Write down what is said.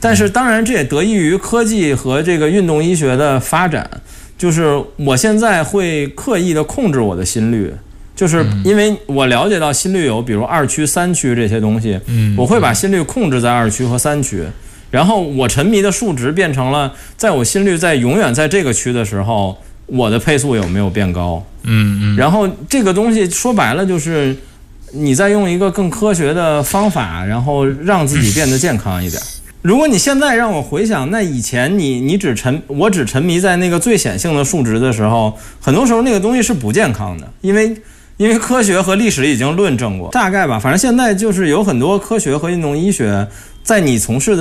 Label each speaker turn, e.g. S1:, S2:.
S1: 但是当然这也得益于科技和这个运动医学的发展，就是我现在会刻意的控制我的心率。就是因为我了解到心率有比如2区、3区这些东西，我会把心率控制在2区和3区，然后我沉迷的数值变成了，在我心率在永远在这个区的时候，我的配速有没有变高？然后这个东西说白了就是你在用一个更科学的方法，然后让自己变得健康一点。如果你现在让我回想，那以前我只沉迷在那个最显性的数值的时候，很多时候那个东西是不健康的，因为科学和历史已经论证过，大概吧，反正现在就是有很多科学和运动医学在你从事的